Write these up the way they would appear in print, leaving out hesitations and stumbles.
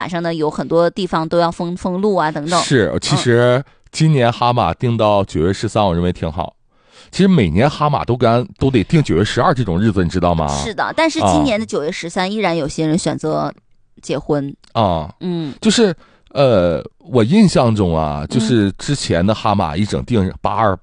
马上呢有很多地方都要封路啊等等。 是，其实今年哈马定到9月13，我认为挺好。其实每年哈马都得定9月12这种日子，你知道吗？ 是的，但是今年的9月13依然有些人选择结婚啊。就是我印象中啊，就是之前的哈马一整定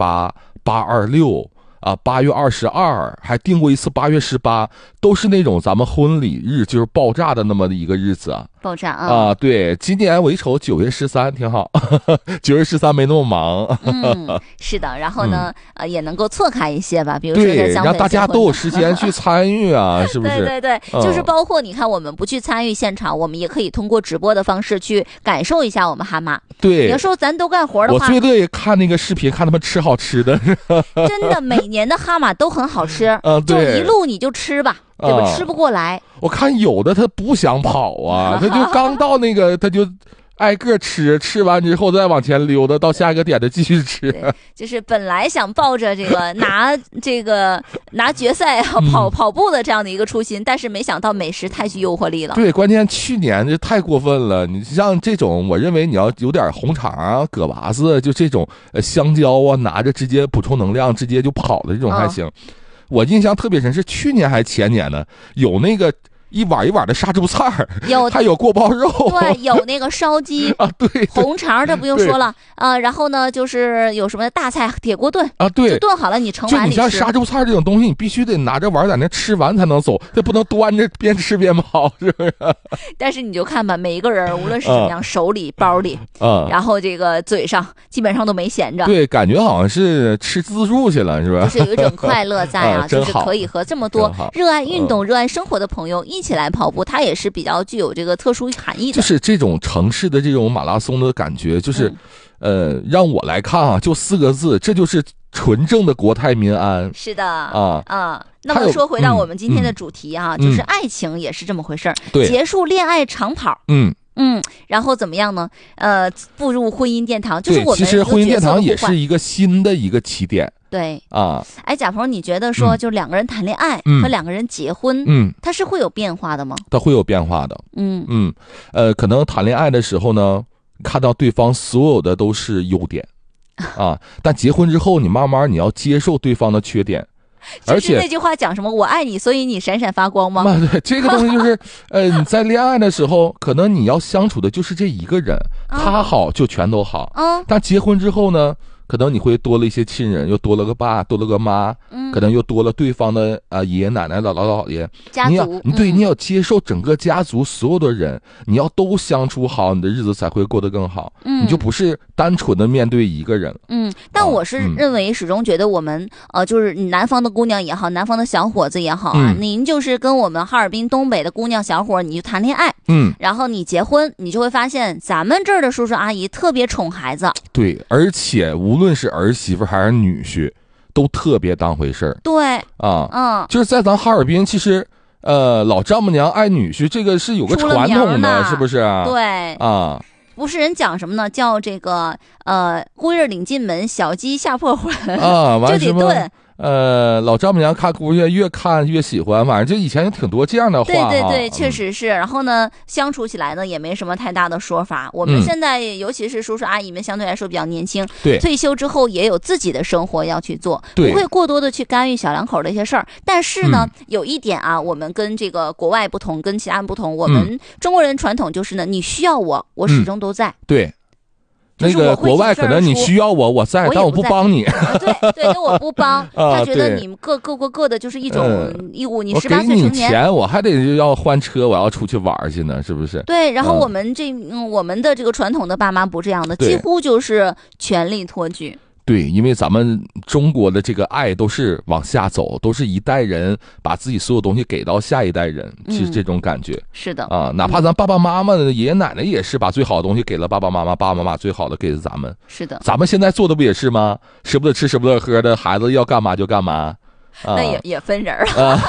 828、826。8月22还定过一次8月18，都是那种咱们婚礼日就是爆炸的那么的一个日子啊。 爆炸啊！ 对，今年我一瞅9月13挺好，9月13没那么忙。 是的，然后呢，也能够错开一些吧，比如说对， 让大家都有时间去参与啊，是不是？ 对，就是包括你看，我们不去参与现场，我们也可以通过直播的方式去感受一下我们哈马。 对， 有时候咱都干活的话， 我最乐意看那个视频，看他们吃好吃的。 真的，每年的哈马都很好吃，就一路你就吃吧。对吧？吃不过来。 我看有的他不想跑啊，他就刚到那个他就挨个吃，吃完之后再往前溜达，到下一个点再继续吃。 就是本来想抱着这个拿决赛跑步的这样的一个初心，但是没想到美食太具诱惑力了。 对，关键去年这太过分了。你像这种，我认为你要有点红肠啊、葛娃子，就这种香蕉啊，拿着直接补充能量，直接就跑的这种还行。我印象特别深，是去年还前年呢，有那个一碗一碗的杀猪菜，还有锅包肉， 对，有那个烧鸡啊，对， 红肠这不用说了然后呢，就是有什么大菜铁锅炖啊，对， 就炖好了，你盛碗里吃。 就你像杀猪菜这种东西，你必须得拿着碗在那吃完才能走，这不能端着边吃边跑，是不是？ 但是你就看吧，每一个人无论是怎么样，手里、包里，然后这个嘴上基本上都没闲着。 对，感觉好像是吃自助去了，是吧？ 就是有一种快乐在啊，就是可以和这么多热爱运动、热爱生活的朋友一起来跑步，它也是比较具有这个特殊含义的。 就是这种城市的这种马拉松的感觉，就是让我来看啊，就4个字，这就是纯正的国泰民安。 是的那么说回到我们今天的主题就是爱情也是这么回事儿。结束恋爱长跑，然后怎么样呢？步入婚姻殿堂，就是我们其实婚姻殿堂也是一个新的一个起点。 对贾鹏，你觉得说就两个人谈恋爱和两个人结婚，它是会有变化的吗？ 它会有变化的。可能谈恋爱的时候呢，看到对方所有的都是优点但结婚之后，你慢慢你要接受对方的缺点。而且那句话讲什么？我爱你，所以你闪闪发光吗？ 对，这个东西就是你在恋爱的时候，可能你要相处的就是这一个人，他好就全都好。但结婚之后呢，可能你会多了一些亲人，又多了个爸，多了个妈，可能又多了对方的爷爷奶奶、姥姥姥爷。 家族， 你要接受整个家族所有的人，你要都相处好，你的日子才会过得更好。你就不是单纯的面对一个人。 但我是认为，始终觉得我们就是南方的姑娘也好，南方的小伙子也好您就是跟我们哈尔滨东北的姑娘小伙，你就谈恋爱，然后你结婚，你就会发现咱们这儿的叔叔阿姨特别宠孩子。 对，而且无论是儿媳妇还是女婿，都特别当回事儿。 对就是在咱哈尔滨，其实老丈母娘爱女婿，这个是有个传统的，是不是啊？ 对不是人讲什么呢？叫这个姑爷领进门，小鸡下破魂就得炖。 老丈母娘看姑爷越看越喜欢，反正就以前有挺多这样的话。 对，确实是。然后呢，相处起来呢也没什么太大的说法。我们现在尤其是叔叔阿姨们相对来说比较年轻，退休之后也有自己的生活要去做，不会过多的去干预小两口的一些事儿。但是呢，有一点我们跟这个国外不同，跟其他人不同，我们中国人传统就是呢，你需要我，我始终都在。 对。那个国外可能你需要我在，但我不帮你。 对，我不帮。他觉得你们各过各的，就是一种义务。你18岁成年， 我给你钱，我还得要换车，我要出去玩去呢，是不是？ 对，然后我们我们的这个传统的爸妈不这样的，几乎就是全力托举。 对，因为咱们中国的这个爱都是往下走，都是一代人把自己所有东西给到下一代人，其实这种感觉是的哪怕咱爸爸妈妈的爷爷奶奶也是把最好的东西给了爸爸妈妈，爸爸妈妈最好的给了咱们。 是的， 咱们现在做的不也是吗？舍不得吃舍不得喝的孩子要干嘛就干嘛。 那也分人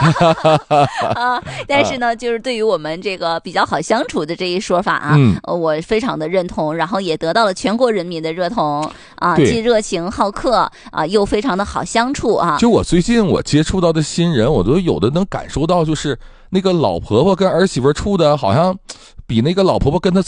但是呢，就是对于我们这个比较好相处的这一说法我非常的认同，然后也得到了全国人民的热同既热情好客又非常的好相处就我最近我接触到的新人，我都有的能感受到，就是那个老婆婆跟儿媳妇处的好像比那个老婆婆跟他